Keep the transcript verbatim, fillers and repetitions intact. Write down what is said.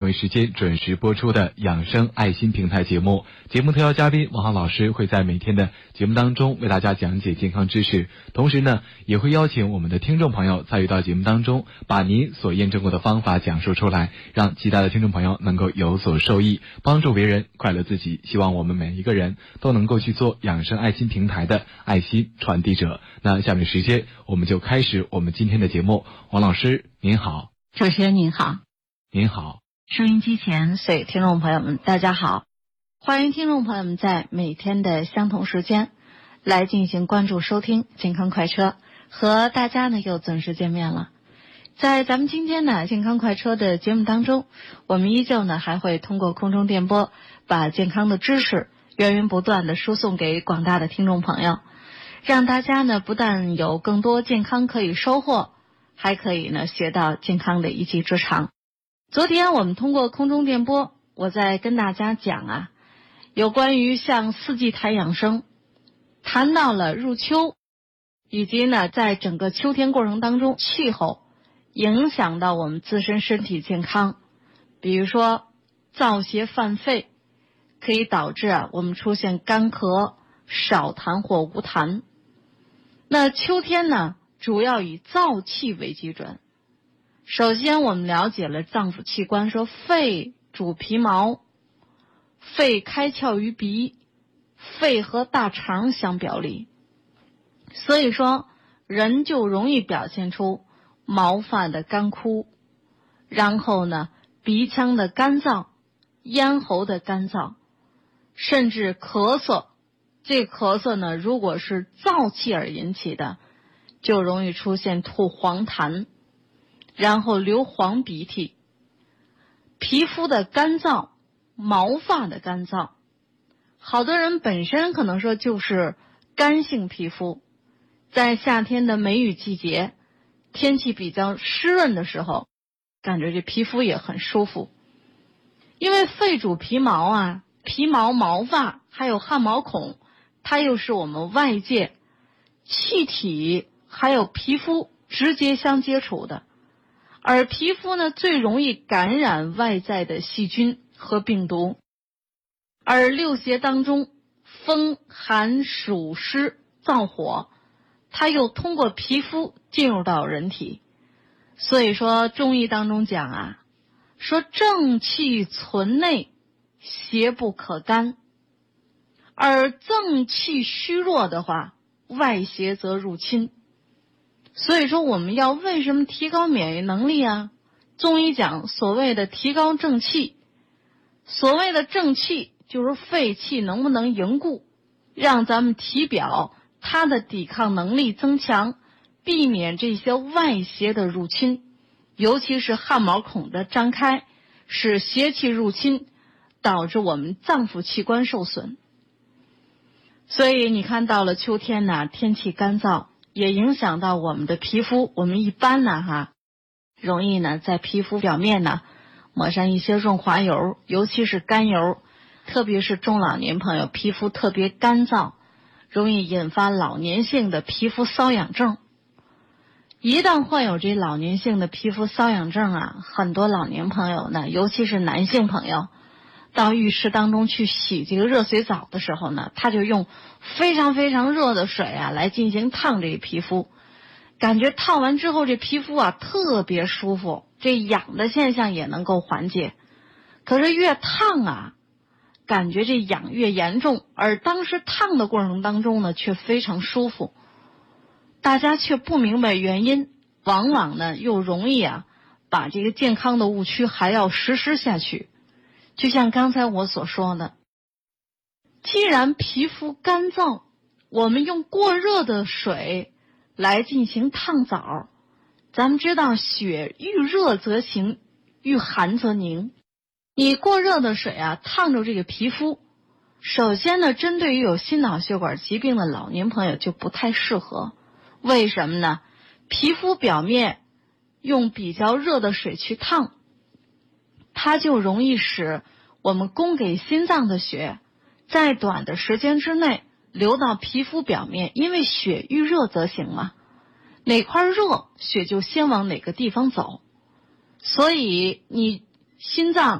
位时间准时播出的养生爱心平台节目。节目特邀嘉宾王浩老师会在每天的节目当中为大家讲解健康知识，同时呢，也会邀请我们的听众朋友参与到节目当中，把您所验证过的方法讲述出来，让其他的听众朋友能够有所受益，帮助别人，快乐自己。希望我们每一个人都能够去做养生爱心平台的爱心传递者。那下面时间我们就开始我们今天的节目。王老师您好。 主持人您好。 您好。 收音机前所有听众朋友们大家好，欢迎听众朋友们在每天的相同时间来进行关注收听健康快车，和大家呢又准时见面了。在咱们今天呢健康快车的节目当中，我们依旧呢还会通过空中电波把健康的知识源源不断的输送给广大的听众朋友，让大家呢不但有更多健康可以收获，还可以呢学到健康的一技之长。昨天我们通过空中电波，我在跟大家讲啊，有关于像四季谈养生，谈到了入秋，以及呢在整个秋天过程当中，气候影响到我们自身身体健康，比如说燥邪犯肺，可以导致啊我们出现干咳、少痰或无痰。那秋天呢，主要以燥气为基准。首先我们了解了脏腑器官，说肺主皮毛，肺开窍于鼻，肺和大肠相表里，所以说人就容易表现出毛发的干枯，然后呢鼻腔的干燥，咽喉的干燥，甚至咳嗽。这咳嗽呢如果是燥气而引起的，就容易出现吐黄痰，然后流黄鼻涕，皮肤的干燥，毛发的干燥。好多人本身可能说就是干性皮肤，在夏天的梅雨季节，天气比较湿润的时候，感觉这皮肤也很舒服。因为肺主皮毛啊，皮毛、毛发还有汗毛孔，它又是我们外界气体还有皮肤直接相接触的，而皮肤呢最容易感染外在的细菌和病毒。而六邪当中，风寒暑湿燥火，它又通过皮肤进入到人体。所以说中医当中讲啊，说正气存内，邪不可干，而正气虚弱的话，外邪则入侵。所以说我们要为什么提高免疫能力啊？中医讲所谓的提高正气，所谓的正气就是肺气能不能凝固，让咱们体表它的抵抗能力增强，避免这些外邪的入侵，尤其是汗毛孔的张开，使邪气入侵，导致我们脏腑器官受损。所以你看到了秋天呢，天气干燥，也影响到我们的皮肤。我们一般呢哈，容易呢在皮肤表面呢抹上一些润滑油，尤其是甘油，特别是中老年朋友皮肤特别干燥，容易引发老年性的皮肤瘙痒症。一旦患有这老年性的皮肤瘙痒症啊，很多老年朋友呢，尤其是男性朋友，到浴室当中去洗这个热水澡的时候呢，他就用非常非常热的水啊来进行烫这个皮肤，感觉烫完之后这皮肤啊特别舒服，这痒的现象也能够缓解。可是越烫啊，感觉这痒越严重，而当时烫的过程当中呢却非常舒服，大家却不明白原因，往往呢又容易啊把这个健康的误区还要实施下去。就像刚才我所说的，既然皮肤干燥，我们用过热的水来进行烫澡，咱们知道血遇热则行，遇寒则凝。你过热的水啊烫着这个皮肤，首先呢针对于有心脑血管疾病的老年朋友就不太适合。为什么呢？皮肤表面用比较热的水去烫，它就容易使我们供给心脏的血在短的时间之内流到皮肤表面，因为血遇热则行嘛，哪块热血就先往哪个地方走。所以你心脏